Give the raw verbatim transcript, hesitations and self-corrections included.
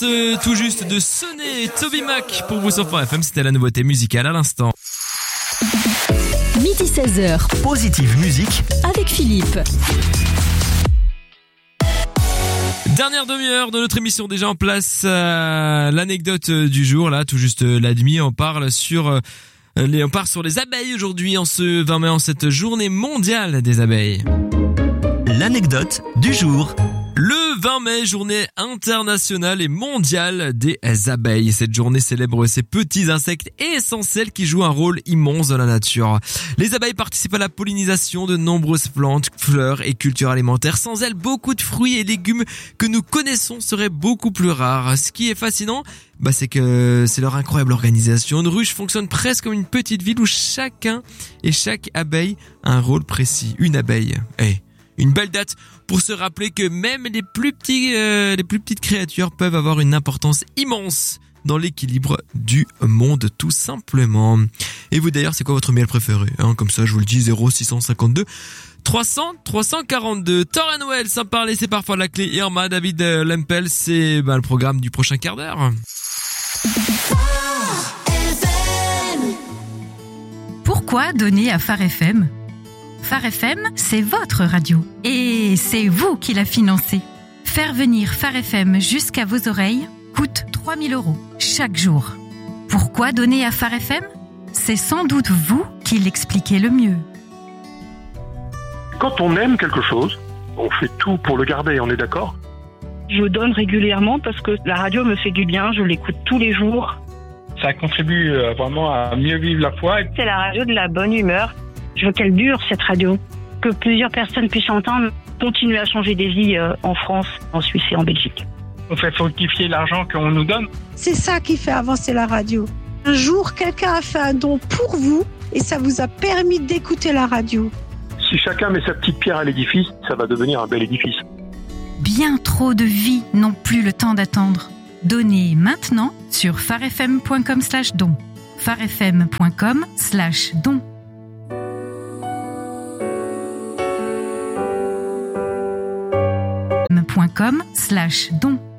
euh, tout juste de sonner Toby Mac pour vous sur Phare F M. C'était la nouveauté musicale à l'instant. Midi seize heures. Positive musique avec Philippe. Dernière demi-heure de notre émission déjà en place. Euh, l'anecdote du jour, là, tout juste la demi, on parle sur euh, les, on part sur les abeilles aujourd'hui en ce vingt mai, en cette journée mondiale des abeilles. L'anecdote du jour. Le vingt mai, journée internationale et mondiale des abeilles. Cette journée célèbre ces petits insectes essentiels qui jouent un rôle immense dans la nature. Les abeilles participent à la pollinisation de nombreuses plantes, fleurs et cultures alimentaires. Sans elles, beaucoup de fruits et légumes que nous connaissons seraient beaucoup plus rares. Ce qui est fascinant, bah, c'est que c'est leur incroyable organisation. Une ruche fonctionne presque comme une petite ville où chacun et chaque abeille a un rôle précis. Une abeille. Hey. Une belle date pour se rappeler que même les plus petits, euh, les plus petites créatures peuvent avoir une importance immense dans l'équilibre du monde, tout simplement. Et vous d'ailleurs, c'est quoi votre miel préféré, hein? Comme ça, je vous le dis, zéro six cent cinquante-deux trois cents trois cent quarante-deux. Thor and Well, sans parler, c'est parfois la clé. Irma, David euh, Lempel, c'est bah, le programme du prochain quart d'heure. Pourquoi donner à Phare F M ? Phare F M, c'est votre radio. Et c'est vous qui la financez. Faire venir Phare F M jusqu'à vos oreilles coûte trois mille euros chaque jour. Pourquoi donner à Phare F M ? C'est sans doute vous qui l'expliquez le mieux. Quand on aime quelque chose, on fait tout pour le garder, on est d'accord ? Je donne régulièrement parce que la radio me fait du bien, je l'écoute tous les jours. Ça contribue vraiment à mieux vivre la foi. C'est la radio de la bonne humeur. Je veux qu'elle dure, cette radio. Que plusieurs personnes puissent entendre, continuer à changer des vies en France, en Suisse et en Belgique. On fait fructifier l'argent qu'on nous donne. C'est ça qui fait avancer la radio. Un jour, quelqu'un a fait un don pour vous et ça vous a permis d'écouter la radio. Si chacun met sa petite pierre à l'édifice, ça va devenir un bel édifice. Bien trop de vies n'ont plus le temps d'attendre. Donnez maintenant sur pharefm.com slash don. pharefm.com slash don. .com slash don.